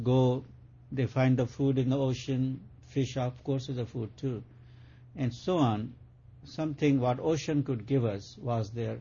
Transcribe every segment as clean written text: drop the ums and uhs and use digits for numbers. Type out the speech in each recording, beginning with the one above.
go, they find the food in the ocean, fish of course is a food too, and so on. Something what ocean could give us was their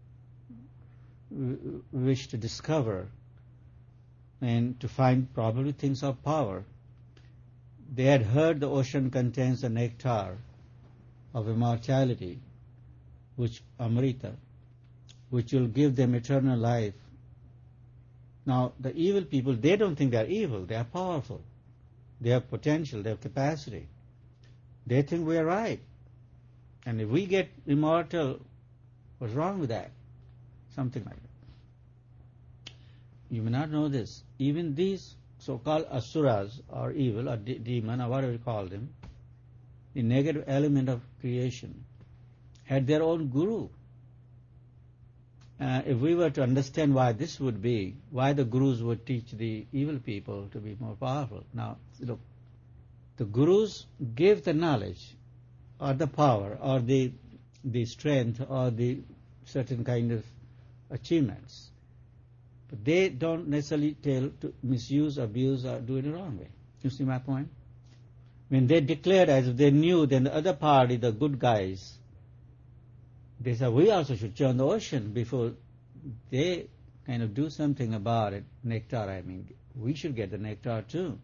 wish to discover and to find probably things of power. They had heard the ocean contains the nectar of immortality, which Amrita, which will give them eternal life. Now, the evil people, they don't think they are evil. They are powerful. They have potential. They have capacity. They think we are right. And if we get immortal, what's wrong with that? Something like that. You may not know this. Even these so-called asuras, or evil, or demon, or whatever you call them, the negative element of creation, had their own guru. If we were to understand why this would be, why the gurus would teach the evil people to be more powerful. Now, look, the gurus give the knowledge, or the power, or the strength, or the certain kind of achievements. But they don't necessarily tell to misuse, abuse, or do it the wrong way. You see my point? When they declared as if they knew, then the other party, the good guys, they said, we also should churn the ocean before they kind of do something about it. Nectar, I mean, we should get the nectar too.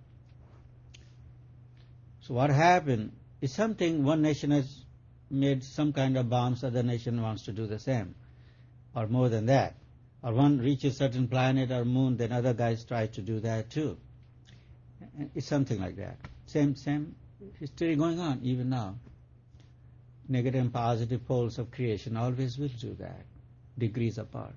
So what happened is something, one nation has made some kind of bombs, other nation wants to do the same, or more than that. Or one reaches certain planet or moon, then other guys try to do that too. It's something like that. Same history going on even now. Negative and positive poles of creation always will do that, degrees apart.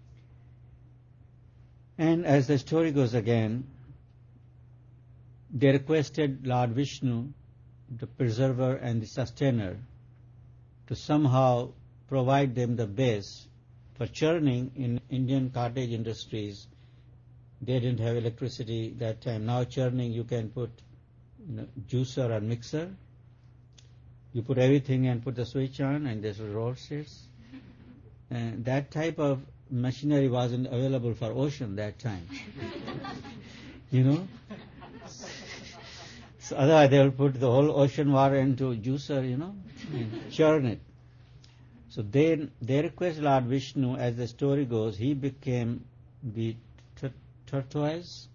And as the story goes again, they requested Lord Vishnu, the preserver and the sustainer, to somehow provide them the base for churning. In Indian cottage industries. They didn't have electricity that time. Now churning, you can put juicer or mixer. You put everything and put the switch on and this roasts. And that type of machinery wasn't available for ocean that time. So otherwise they will put the whole ocean water into juicer, and churn it. So they request Lord Vishnu, as the story goes, he became the tortoise.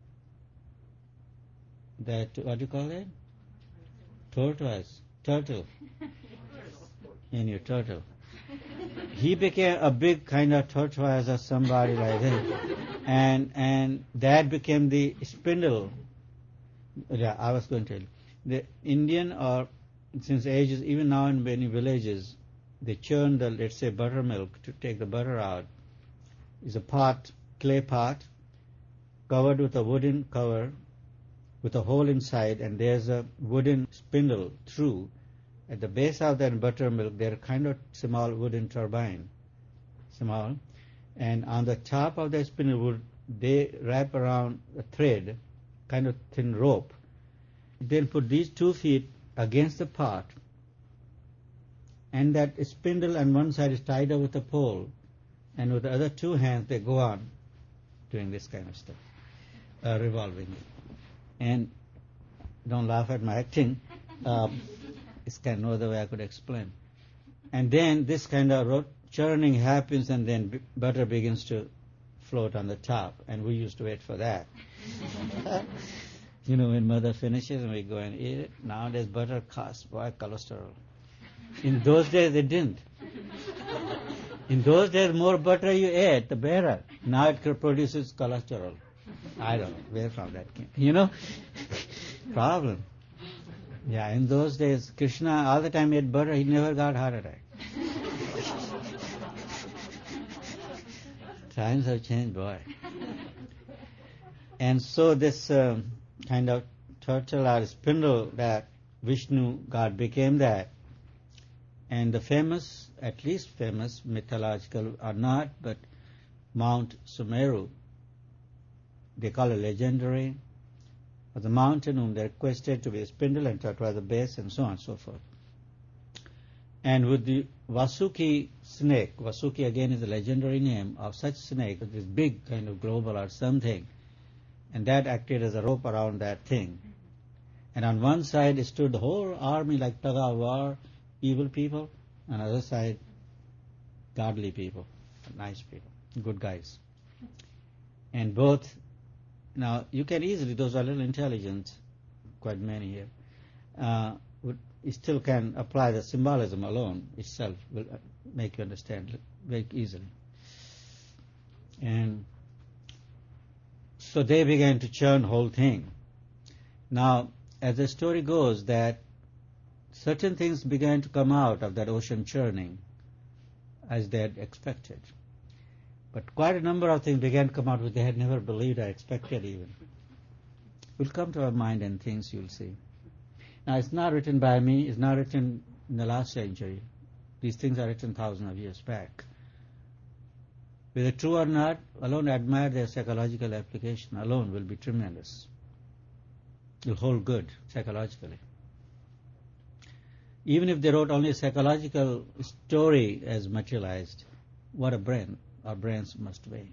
That, what do you call that? Tortoise. Turtle. In your turtle. He became a big kind of tortoise or somebody like that. And that became the spindle. Yeah, I was going to tell you. The Indian, or since ages, even now in many villages, they churn the, let's say, buttermilk to take the butter out. It's a pot, clay pot, covered with a wooden cover, with a hole inside, and there's a wooden spindle through. At the base of that buttermilk, there are kind of small wooden turbine, small, and on the top of the spindle wood, they wrap around a thread, kind of thin rope. They'll put these 2 feet against the pot, and that spindle on one side is tied up with a pole, and with the other 2 hands they go on doing this kind of stuff, revolving it. And don't laugh at my acting. It's kind of no other way I could explain. And then this kind of churning happens, and then butter begins to float on the top, and we used to wait for that. When mother finishes and we go and eat it. Nowadays butter costs, cholesterol. In those days it didn't. In those days, more butter you ate, the better. Now it produces cholesterol. I don't know where from that came. Problem. Yeah, in those days, Krishna all the time ate butter. He never got heart attack. Times have changed, boy. And so this kind of turtle or spindle that Vishnu God became that. And the famous, at least famous, mythological or not, but Mount Sumeru, they call it legendary, was a mountain whom they requested to be a spindle and turtle at the base, and so on and so forth. And with the Vasuki snake, Vasuki again is a legendary name of such snake, this big kind of global or something, and that acted as a rope around that thing. And on one side stood the whole army like tug of war, evil people, and on the other side, godly people, nice people, good guys. And both, now you can easily, those are little intelligent, quite many here, still can apply the symbolism alone itself will make you understand very easily. And so they began to churn the whole thing. Now, as the story goes, that certain things began to come out of that ocean churning as they had expected. But quite a number of things began to come out which they had never believed or expected even. Will come to our mind and things you'll see. Now, it's not written by me, it's not written in the last century. These things are written thousands of years back. Whether true or not, alone admire their psychological application alone will be tremendous. Will hold good psychologically. Even if they wrote only a psychological story as materialized, what a brain our brains must weigh.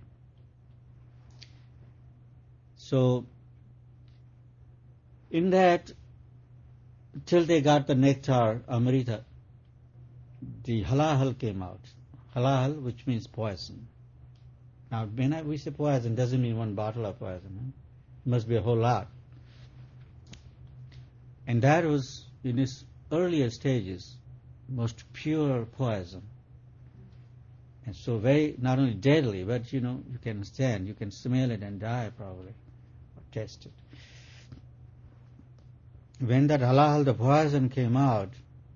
So, in that, till they got the nectar, Amrita, the halahal came out. Halahal, which means poison. Now, when we say poison, doesn't mean one bottle of poison. It must be a whole lot. And that was, in its earlier stages, most pure poison. And so very, not only deadly, but you can stand, you can smell it and die probably, or taste it. When that halahal, the poison came out,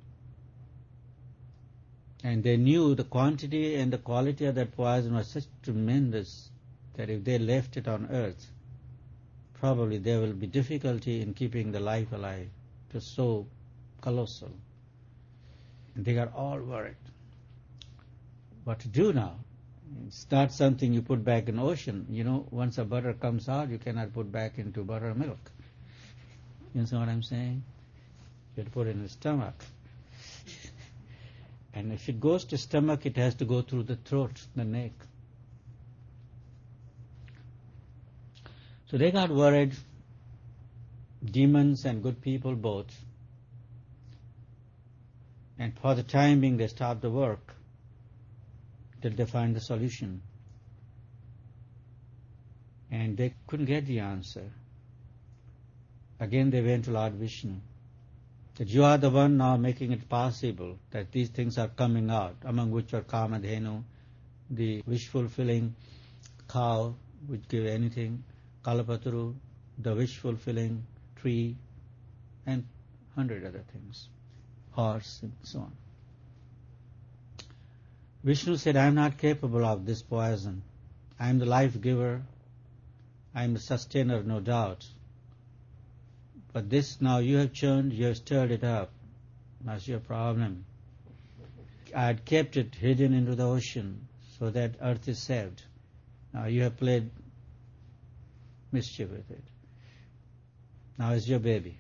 and they knew the quantity and the quality of that poison was such tremendous that if they left it on earth, probably there will be difficulty in keeping the life alive. It was so colossal. And they got all worried. What to do now? It's not something you put back in the ocean. Once a butter comes out, you cannot put back into buttermilk. You understand what I'm saying? You have to put it in the stomach. And if it goes to stomach, it has to go through the throat, the neck. So they got worried, demons and good people both. And for the time being, they stopped the work till they find the solution. And they couldn't get the answer. Again, they went to Lord Vishnu. That you are the one now making it possible that these things are coming out, among which are Kamadhenu, the wish-fulfilling cow, which give anything, Kalapataru, the wish-fulfilling tree, and 100 other things, horse, and so on. Vishnu said, I am not capable of this poison. I am the life giver. I am the sustainer, no doubt. But this now you have churned, you have stirred it up. That's your problem. I had kept it hidden into the ocean so that earth is saved. Now you have played mischief with it. Now it's your baby.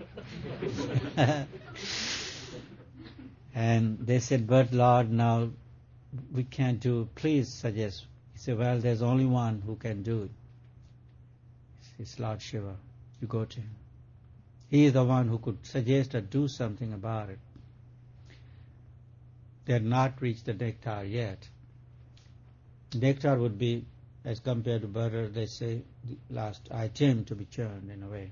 And they said, but Lord, now we can't do, please suggest. He said, well, there's only one who can do it. It's Lord Shiva. You go to him. He is the one who could suggest or do something about it. They had not reached the nectar yet. Nectar would be, as compared to butter, they say, the last item to be churned in a way.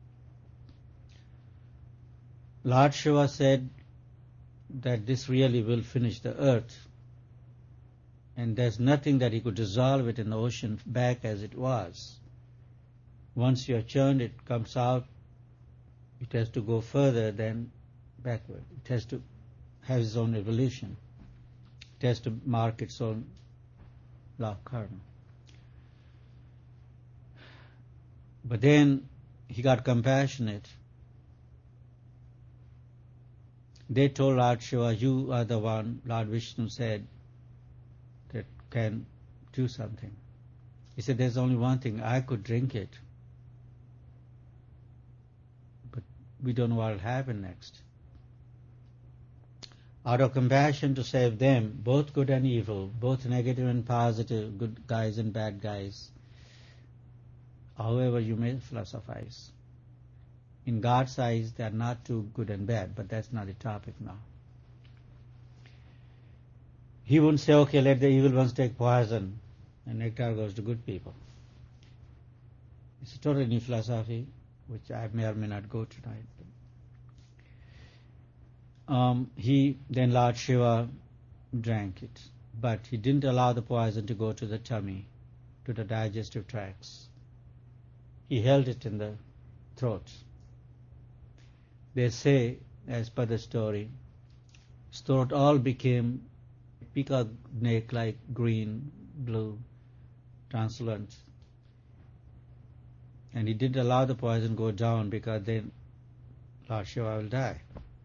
Lord Shiva said that this really will finish the earth. And there's nothing that he could dissolve it in the ocean back as it was. Once you have churned, it comes out. It has to go further than backward. It has to have its own evolution. It has to mark its own law of karma. But then he got compassionate. They told Lord Shiva, you are the one, Lord Vishnu said, that can do something. He said, there's only one thing, I could drink it. But we don't know what will happen next. Out of compassion to save them, both good and evil, both negative and positive, good guys and bad guys, however you may philosophize. In God's eyes, they are not too good and bad, but that's not the topic now. He wouldn't say, okay, let the evil ones take poison, and nectar goes to good people. It's a totally new philosophy, which I may or may not go tonight. Then Lord Shiva drank it, but he didn't allow the poison to go to the tummy, to the digestive tracts. He held it in the throat. They say, as per the story, his throat all became peacock neck, like green, blue, translucent. And he didn't allow the poison go down because then Lord Shiva will die.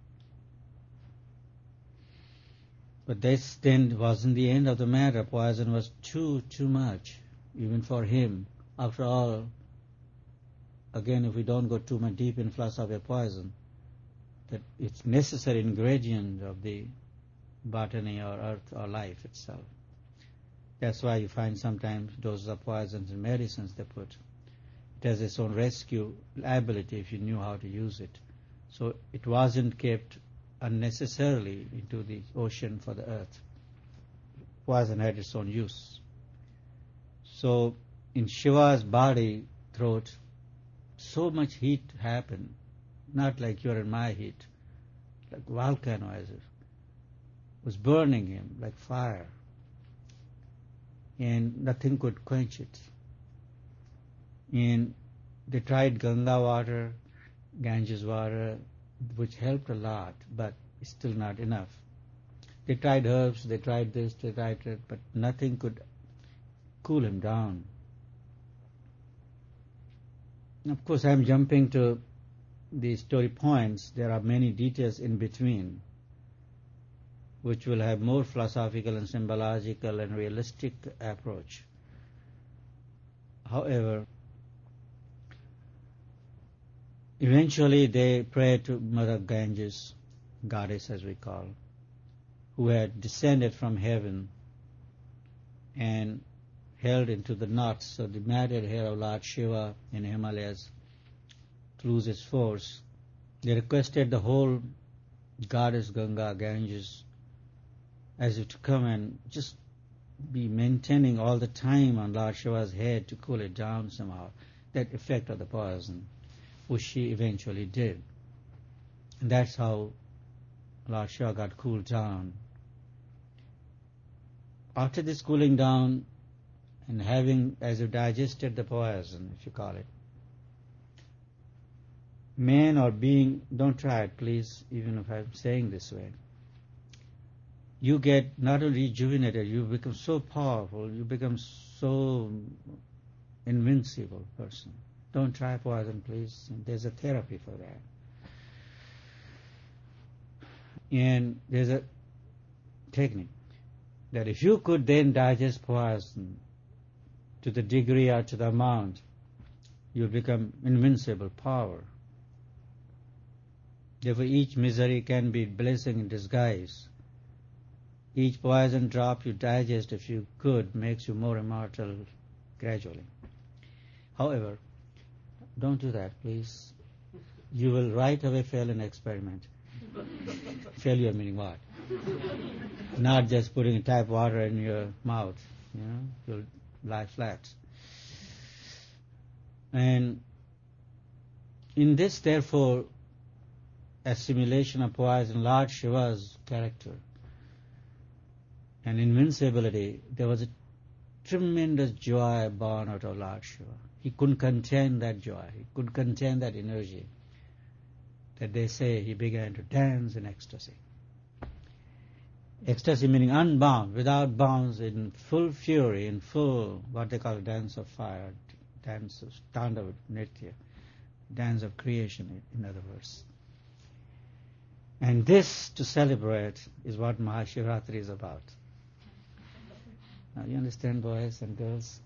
But this then wasn't the end of the matter. Poison was too much, even for him. After all, again, if we don't go too much deep in philosophy of poison, that it's necessary ingredient of the botany or earth or life itself. That's why you find sometimes doses of poisons and medicines they put. It has its own rescue ability if you knew how to use it. So it wasn't kept unnecessarily into the ocean for the earth. Poison had its own use. So in Shiva's body, throat, so much heat happened, not like your and my heat, like volcano as if. Was burning him like fire, and nothing could quench it. And they tried Ganga water, Ganges water, which helped a lot, but still not enough. They tried herbs, they tried this, they tried that, but nothing could cool him down. Of course, I'm jumping to the story points. There are many details in between, which will have more philosophical and symbological and realistic approach. However, eventually they prayed to Mother Ganges, goddess as we call, who had descended from heaven and held into the knots, so the matted hair of Lord Shiva in Himalayas to lose its force. They requested the whole goddess Ganga, Ganges, as if to come and just be maintaining all the time on Lord Shiva's head to cool it down somehow, that effect of the poison, which she eventually did. And that's how Lord Shiva got cooled down. After this cooling down and having, as if digested the poison, if you call it, man or being, don't try it please, even if I'm saying this way, you get not only rejuvenated, you become so powerful, you become so invincible person. Don't try poison, please. There's a therapy for that. And there's a technique that if you could then digest poison to the degree or to the amount, you become invincible power. Therefore, each misery can be blessing in disguise. Each poison drop you digest, if you could, makes you more immortal gradually. However, don't do that, please. You will right away fail an experiment. Failure meaning what? Not just putting tap water in your mouth, you'll lie flat. And in this, therefore, assimilation of poison, Lord Shiva's character and invincibility, there was a tremendous joy born out of Lord Shiva. He couldn't contain that joy. He couldn't contain that energy. That they say he began to dance in ecstasy. Ecstasy meaning unbound, without bounds, in full fury, in full, what they call dance of fire, dance of Tandava Nritya, dance of creation, in other words. And this, to celebrate, is what Mahashivratri is about. Now you understand, boys and girls?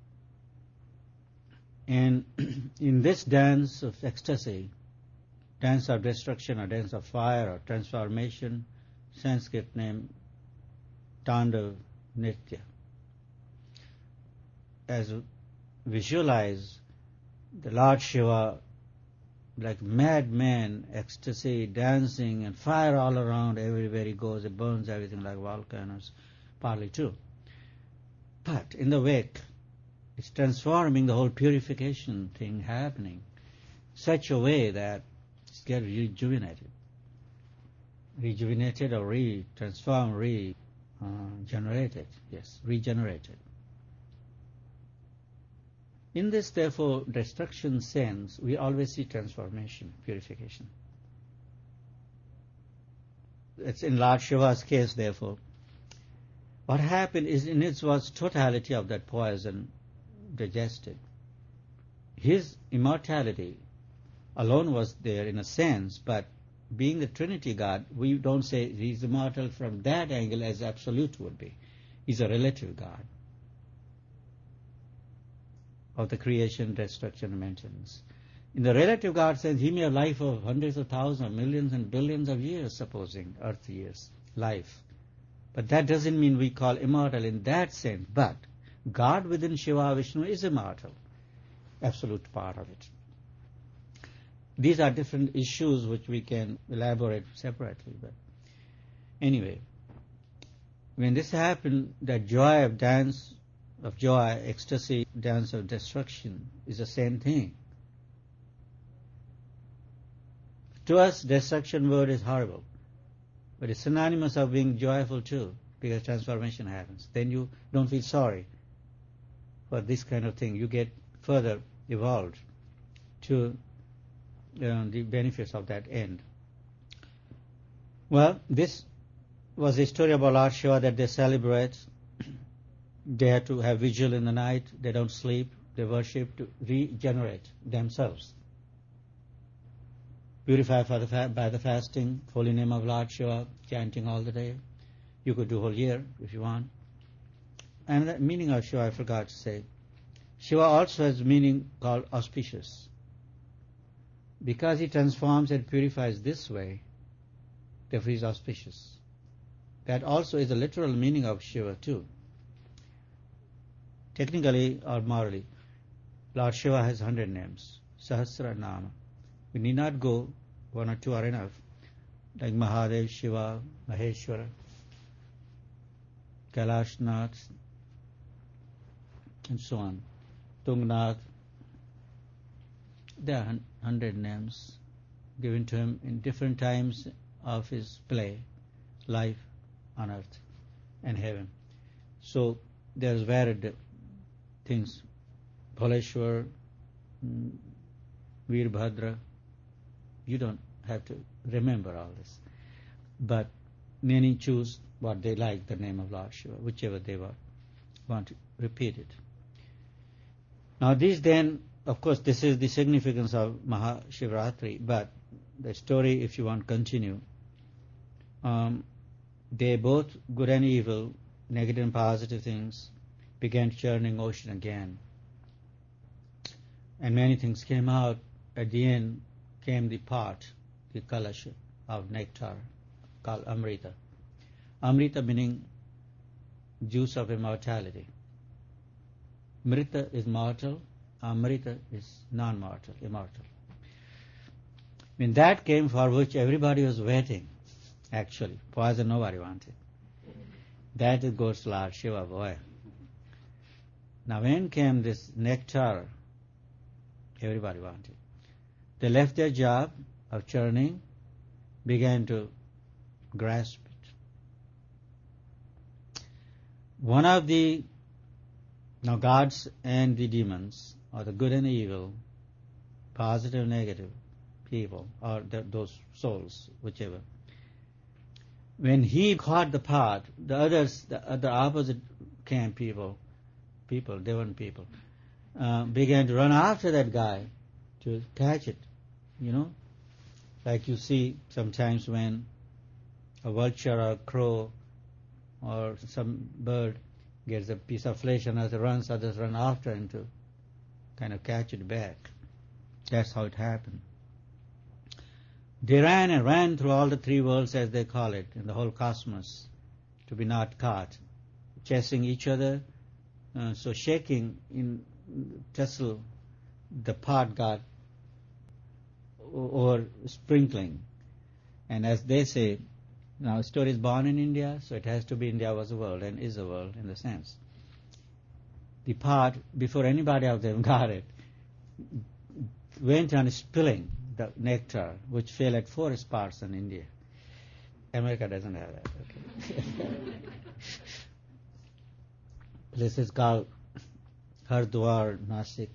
And in this dance of ecstasy, dance of destruction or dance of fire or transformation, Sanskrit name Tandav Nritya. As visualize the Lord Shiva, like madman, ecstasy, dancing, and fire all around everywhere he goes. It burns everything like volcanoes, partly true. But in the wake, it's transforming the whole purification thing happening such a way that it's getting rejuvenated or transformed, regenerated. Yes, regenerated. In this, therefore, destruction sense, we always see transformation, purification. It's in Lord Shiva's case, therefore. What happened is, in its was totality of that poison digested. His immortality alone was there in a sense, but being the Trinity God, we don't say he's immortal from that angle as absolute would be. He's a relative God of the creation, destruction, and maintenance. In the relative God sense, he may have life of hundreds of thousands, millions and billions of years, supposing, earth years, life. But that doesn't mean we call immortal in that sense. But God within Shiva Vishnu is immortal, absolute part of it. These are different issues which we can elaborate separately. But anyway, when this happened, that joy of dance of joy, ecstasy, dance of destruction is the same thing. To us, destruction word is horrible, but it's synonymous of being joyful too, because transformation happens. Then you don't feel sorry for this kind of thing. You get further evolved to the benefits of that end. Well, this was the story about Lord Shiva that they celebrate. They have to have vigil in the night. They don't sleep. They worship to regenerate themselves. Purify by the fasting, holy name of Lord Shiva, chanting all the day. You could do whole year if you want. And the meaning of Shiva, I forgot to say. Shiva also has meaning called auspicious. Because he transforms and purifies this way, therefore he is auspicious. That also is the literal meaning of Shiva too. Technically or morally, Lord Shiva has 100 names, Sahasra Nama. We need not go, one or two are enough, like Mahadev, Shiva, Maheshwara, Kailashnath, and so on, Tungnath. There are 100 names given to him in different times of his play, life on earth and heaven. So there's varied things. Bholeshwar, Veerbhadra. You don't have to remember all this. But many choose what they like, the name of Lord Shiva, whichever they want to repeat it. Now these then, of course, this is the significance of Mahashivratri, but the story, if you want to continue, they both, good and evil, negative and positive things, began churning ocean again. And many things came out. At the end came the pot, the kalasha of nectar, called Amrita. Amrita meaning juice of immortality. Mrita is mortal, Amrita is non-mortal, immortal. When that came, for which everybody was waiting, actually, poison nobody wanted. That goes to Lord Shiva, boy. Now when came this nectar, everybody wanted. They left their job of churning, began to grasp it. One of the gods and the demons, or the good and evil, positive and negative people, or those souls, whichever, when he caught the pot, the others, the opposite camp people, they weren't people, began to run after that guy to catch it, like you see sometimes when a vulture or a crow or some bird gets a piece of flesh and others run after him to kind of catch it back. That's how it happened. They ran and ran through all the three worlds, as they call it, in the whole cosmos, to be not caught, chasing each other, so shaking in tussle the pot got over sprinkling. And as they say, now story is born in India, so it has to be India was a world and is a world in the sense. The pot, before anybody of them got it, went on spilling the nectar, which fell at 4 spots in India. America doesn't have that. Okay. Places called Hardwar, Nasik,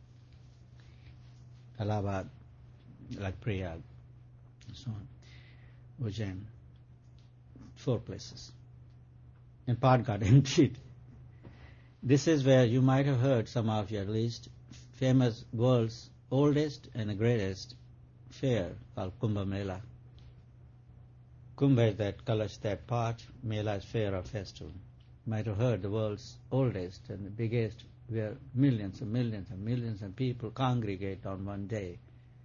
Allahabad, like Prayag, and so on, Ujjain, 4 places. And pot got emptied. This is where you might have heard, some of you at least, famous world's oldest and the greatest fair called Kumbh Mela. Kumbh is that colors, that pot, Mela is fair or festival. You might have heard the world's oldest and the biggest, where millions and millions and millions of people congregate on one day.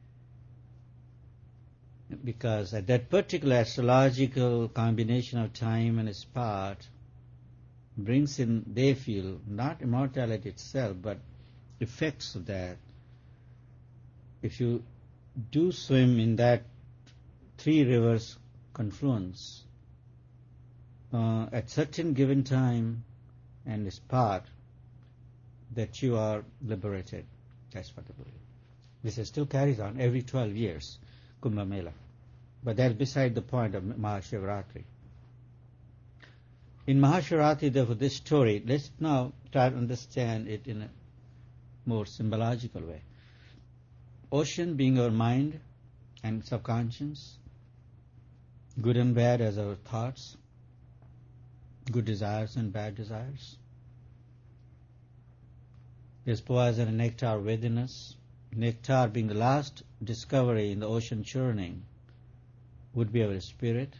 Because at that particular astrological combination of time and spot brings in, they feel, not immortality itself, but effects of that. If you do swim in that 3 rivers confluence, at certain given time and spot, that you are liberated. That's what they believe. This is still carries on every 12 years, Kumbh Mela. But that's beside the point of Mahashivratri. In Mahashivratri, therefore, this story, let's now try to understand it in a more symbological way. Ocean being our mind and subconscious, good and bad as our thoughts, good desires and bad desires. There's poison and nectar within us. Nectar being the last discovery in the ocean churning would be our spirit.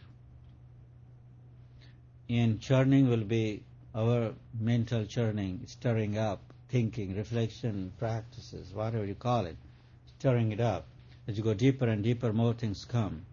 And churning will be our mental churning, stirring up, thinking, reflection, practices, whatever you call it, stirring it up. As you go deeper and deeper, more things come.